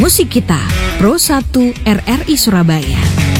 Musik Kita, Pro 1 RRI Surabaya.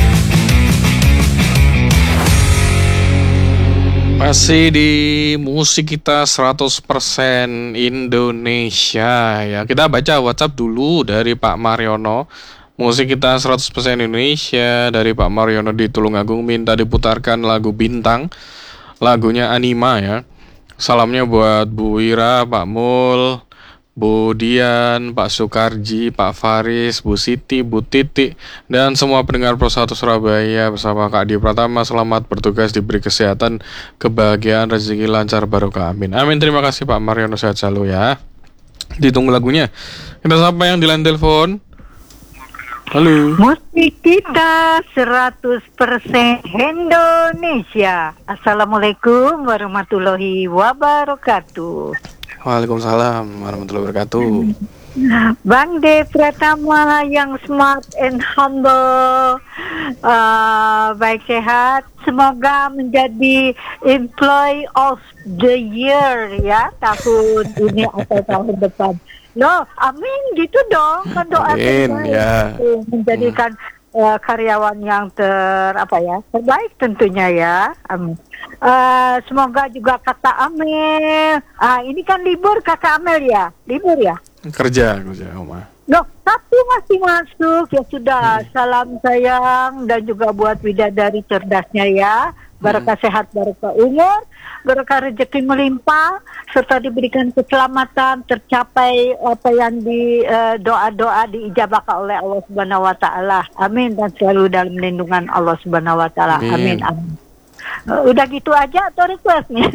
Masih di Musik Kita 100% Indonesia ya. Kita baca WhatsApp dulu dari Pak Mariono. Musik Kita 100% Indonesia dari Pak Mariono di Tulungagung minta diputarkan lagu Bintang. Lagunya Anima ya. Salamnya buat Bu Ira, Pak Mul, Bu Dian, Pak Sukarji, Pak Faris, Bu Siti, Bu Titi, dan semua pendengar Pro 1 Surabaya bersama Kak Di Pratama. Selamat bertugas, diberi kesehatan, kebahagiaan, rezeki lancar, barokah, amin. Amin, terima kasih Pak Mariono, sehat selalu ya. Ditunggu lagunya. Kita sapa yang di line telepon. Halo. Musik Kita 100% Indonesia. Assalamualaikum warahmatullahi wabarakatuh. Waalaikumsalam warahmatullahi wabarakatuh. Bang De Pratama yang smart and humble, baik sehat, semoga menjadi employee of the year ya tahun ini atau tahun depan. Loh, amin gitu dong, kan doa terbaik ya. Menjadikan karyawan yang terbaik tentunya ya. Amin. Semoga juga Kakak Amel. Ini kan libur Kakak Amel ya, libur ya. Kerja Oma. Loh, Sabtu masih masuk ya sudah. Salam sayang dan juga buat bidadari cerdasnya ya. Barokah sehat, barokah umur, barokah rezeki melimpah, serta diberikan keselamatan, tercapai apa yang di doa-doa diijabahkan oleh Allah Subhanahu wa taala. Amin, dan selalu dalam lindungan Allah Subhanahu wa taala. Amin. Amin. Udah gitu aja atau request nih?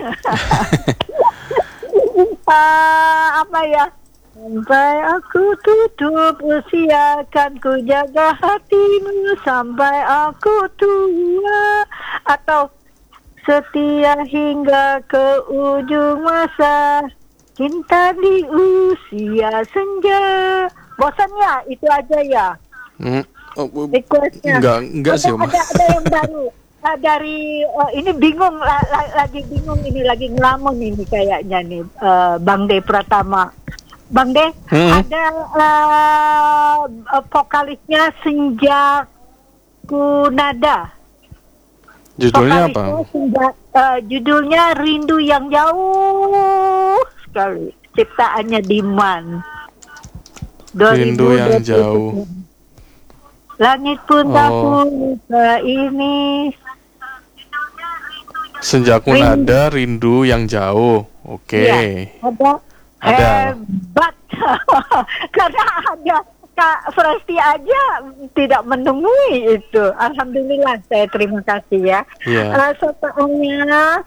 Apa ya? Sampai aku tutup usia, kan ku jaga hatimu sampai aku tua, atau setia hingga ke ujung masa, cinta di usia senja. Bosan ya? Itu aja ya? Requestnya. Enggak sih, Oma. Ada yang baru. Dari ini bingung, lagi bingung ini, lagi ngelamun ini kayaknya nih, Bang De Pratama. Bang De, ada vokalisnya Senja Kunada. Judulnya apa? Judulnya Rindu Yang Jauh sekali. Ciptaannya Diman. Rindu yang jauh. Langit pun tak lupa ini. Senja Kunada, Rindu Yang Jauh. Oke. Ya, ada. Hebat. Karena ada Kak Fresti aja tidak menemui itu. Alhamdulillah, saya terima kasih ya. Sertaannya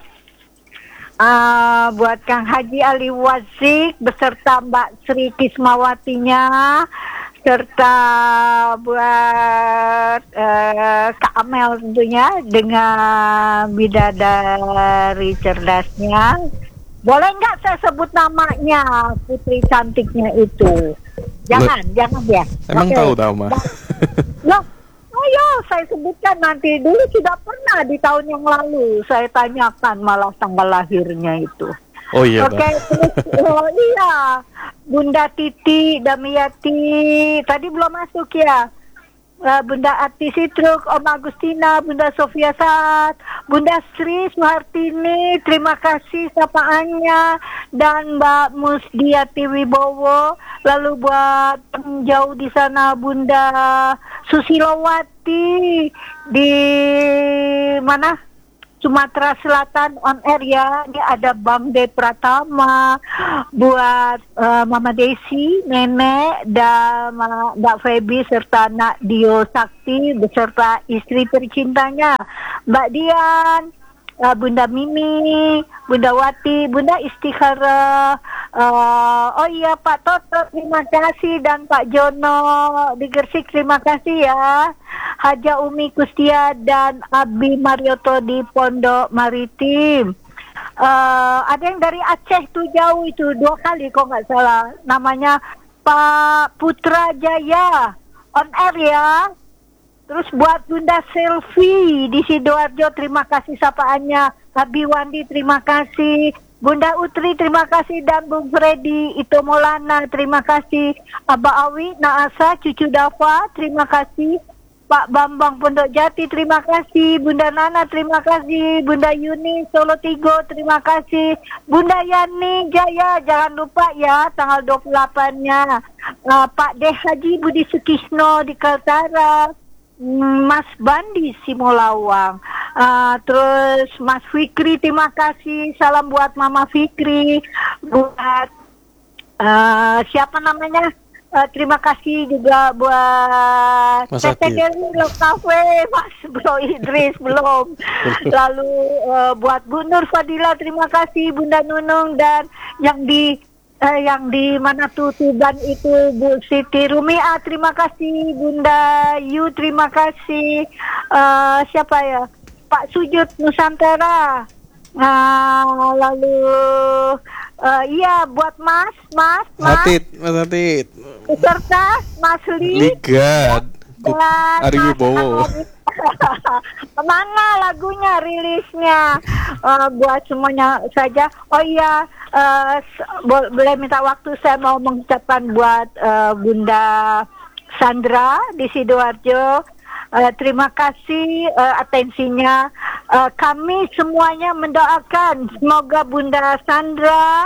buat Kang Haji Ali Wazik beserta Mbak Sri Kismawatinya, serta buat Kak Amel tentunya dengan bidadari cerdasnya. Boleh nggak saya sebut namanya, putri cantiknya itu? Jangan ya. Emang tahu Ma? Loh, ayo saya sebutkan nanti. Dulu sudah pernah di tahun yang lalu saya tanyakan malah tanggal lahirnya itu. Oh iya. Oke, terus iya, Bunda Titi Damiati tadi belum masuk ya. Bunda Ati Sitruk, Om Agustina, Bunda Sofia Saat, Bunda Sri Suhartini, terima kasih sapaannya, dan Mbak Musdiati Wibowo, lalu buat jauh di sana Bunda Susilowati di mana? Sumatera Selatan on air ya. Ini ada Bang De Pratama, buat Mama Desi, Nenek, dan Mbak Febi serta Nak Dio Sakti beserta istri tercintanya Mbak Dian, Bunda Mimi, Bunda Wati, Bunda Istikharah. Oh iya Pak Toto terima kasih, dan Pak Jono di Gersik terima kasih ya. Haja Umi Kustia dan Abi Marioto di Pondok Maritim. Ada yang dari Aceh tuh jauh itu 2 kali kok nggak salah. Namanya Pak Putra Jaya on air ya. Terus buat Bunda Selfie di Sidoarjo terima kasih sapaannya. Abi Wandi terima kasih. Bunda Utri, terima kasih, dan Bung Freddy, Ito Maulana, terima kasih, Abah Awi, Naasa, Cucu Dafa, terima kasih, Pak Bambang Pondok Jati, terima kasih, Bunda Nana, terima kasih, Bunda Yuni, Solo Tigo, terima kasih, Bunda Yani Jaya, jangan lupa ya, tanggal 28-nya, Pak Deh Haji Budi Sukisno di Kaltara, Mas Bandi Simolawang, terus Mas Fikri, terima kasih, salam buat Mama Fikri, buat siapa namanya, terima kasih juga buat Mas Tete Adit. Dewi Love Cafe, Mas Bro Idris belum, lalu buat Bu Nur Fadila, terima kasih, Bunda Nunung, dan yang di mana tuh Tuban itu Bu Siti Rumia, terima kasih, Bunda Yu, terima kasih, siapa ya, Pak Sujud Nusantara, lalu iya buat Mas Mas Atit. serta Mas Li Ligat. dan Ari Mas Wibowo. Ari. Mana lagunya, rilisnya, buat semuanya saja. Oh iya, boleh minta waktu, saya mau mengucapkan buat Bunda Sandra di Sidoarjo. Terima kasih atensinya. Kami semuanya mendoakan semoga Bunda Sandra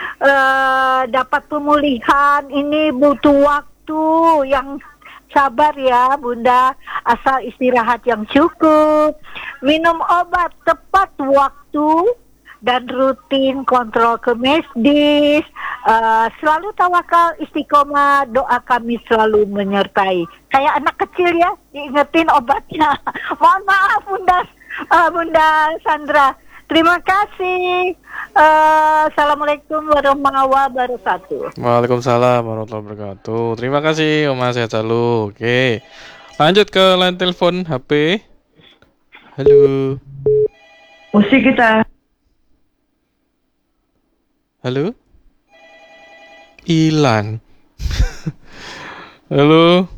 dapat pemulihan. Ini butuh waktu yang sabar ya Bunda, asal istirahat yang cukup, minum obat tepat waktu, dan rutin kontrol ke medis. Selalu tawakal, istiqomah, doa kami selalu menyertai. Kayak anak kecil ya, diingetin obatnya. Mohon maaf Bunda Sandra. Terima kasih. Assalamualaikum warahmatullahi wabarakatuh. Waalaikumsalam warahmatullahi wabarakatuh. Terima kasih Om, sehat selalu. Oke. Lanjut ke line telepon HP. Halo. Musik kita. Halo. Hilang. Halo.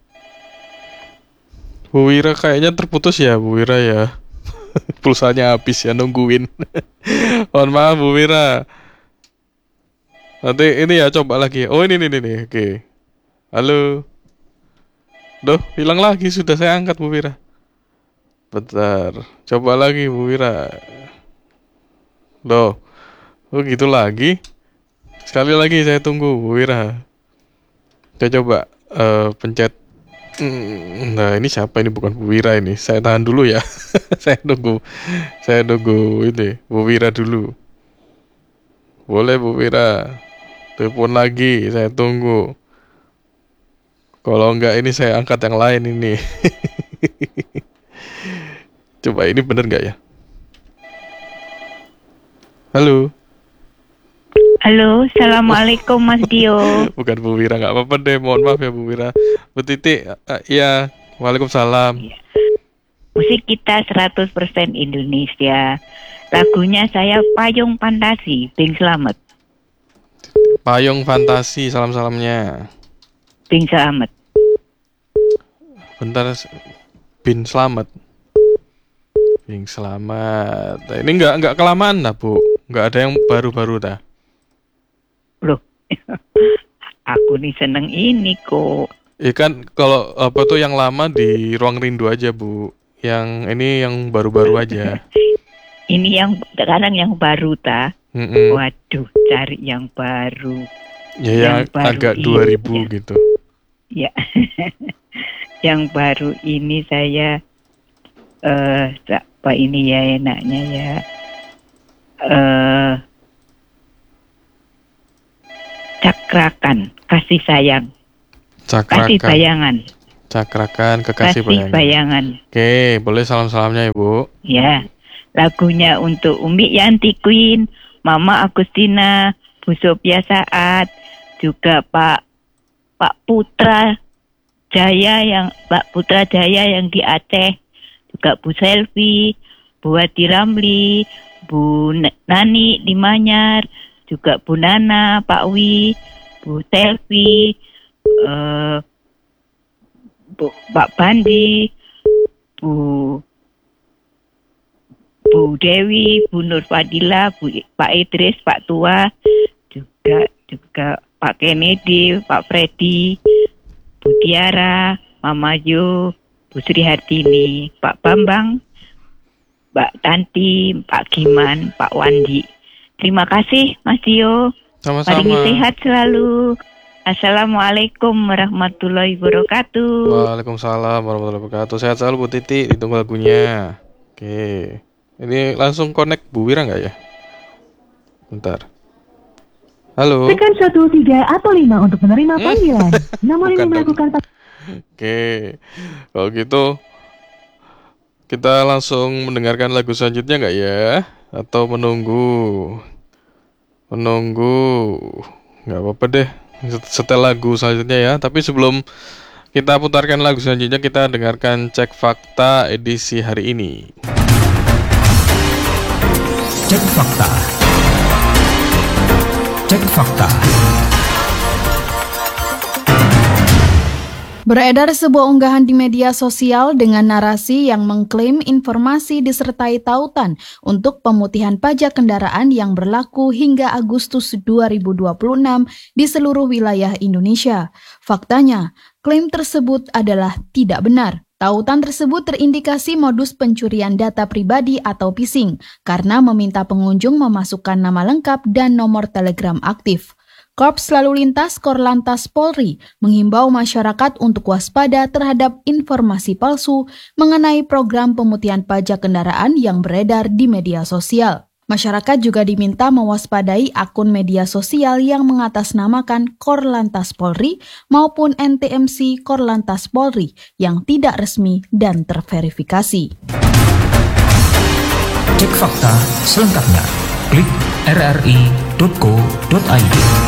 Bu Wira kayaknya terputus ya, Bu Wira ya. Pulsanya habis ya, nungguin. Mohon maaf Bu Wira. Nanti ini ya, coba lagi. Oh ini. Oke. Halo. Duh, hilang lagi, sudah saya angkat Bu Wira. Bentar. Coba lagi Bu Wira. Loh. Oh gitu lagi. Sekali lagi saya tunggu Bu Wira. Saya coba pencet. Nah ini siapa ini, bukan Bu Wira ini. Saya tahan dulu ya. Saya nunggu ini Bu Wira dulu. Boleh Bu Wira. Telepon lagi, saya tunggu. Kalau enggak ini saya angkat yang lain ini. Coba ini bener nggak ya? Halo. Halo, assalamualaikum Mas Dio. Bukan Bu Wira, nggak apa-apa deh. Mohon maaf ya Bu Wira. Bu Titi, iya. Waalaikumsalam. Musik kita 100% Indonesia. Lagunya saya Payung Fantasi, Bing Slamet. Payung Fantasi, salam-salamnya. Bing Slamet. Bentar, Bin Slamet. Bing Slamet. Nah, ini nggak kelamaan dah Bu. Nggak ada yang baru-baru dah. Loh, aku nih seneng ini kok. Kan kalau apa tuh yang lama di Ruang Rindu aja Bu. Yang ini yang baru-baru aja. Ini yang sekarang yang baru ta. Waduh, cari yang baru. Ya yang baru agak ini, 2000 ya. gitu. Ya. Yang baru ini saya apa ini ya enaknya ya. Cakrakan, kasih sayang. Kasih bayangan. Cakrakan, kekasih Kasih bayangan. Oke, boleh salam-salamnya Ibu. Ya, lagunya untuk Umi Yanti Queen, Mama Agustina, Bu Sophia Saat, juga Pak Putra Jaya yang di Aceh, juga Bu Selvi, Bu Hadi Ramli, Bu Nani di Manyar, juga Bu Nana, Pak Wi, Bu Selvi, Pak Bandi, Bu Dewi, Bu Nur Fadila, Pak Idris, Pak Tua, juga Pak Kennedy, Pak Freddy, Bu Tiara, Mama Yu, Bu Sri Hartini, Pak Bambang, Mbak Tanti, Pak Giman, Pak Wandi. Terima kasih Mas Dio. Sama-sama. Paling sehat selalu. Assalamualaikum warahmatullahi wabarakatuh. Waalaikumsalam warahmatullahi wabarakatuh. Sehat selalu Bu Titi, ditunggu lagunya. Oke. Ini langsung connect Bu Wira nggak ya? Bentar. Halo. Tekan 1, 3, atau 5 untuk menerima panggilan. Nomor ini Bukan melakukan Oke. Kalau gitu kita langsung mendengarkan lagu selanjutnya nggak ya? Atau menunggu? Nggak apa-apa deh. Setel lagu selanjutnya ya. Tapi sebelum kita putarkan lagu selanjutnya, kita dengarkan Cek Fakta edisi hari ini. Cek Fakta. Cek Fakta. Beredar sebuah unggahan di media sosial dengan narasi yang mengklaim informasi disertai tautan untuk pemutihan pajak kendaraan yang berlaku hingga Agustus 2026 di seluruh wilayah Indonesia. Faktanya, klaim tersebut adalah tidak benar. Tautan tersebut terindikasi modus pencurian data pribadi atau phishing karena meminta pengunjung memasukkan nama lengkap dan nomor telegram aktif. Korps Lalu Lintas Korlantas Polri menghimbau masyarakat untuk waspada terhadap informasi palsu mengenai program pemutihan pajak kendaraan yang beredar di media sosial. Masyarakat juga diminta mewaspadai akun media sosial yang mengatasnamakan Korlantas Polri maupun NTMC Korlantas Polri yang tidak resmi dan terverifikasi. Cek Fakta selengkapnya. Klik rri.co.id.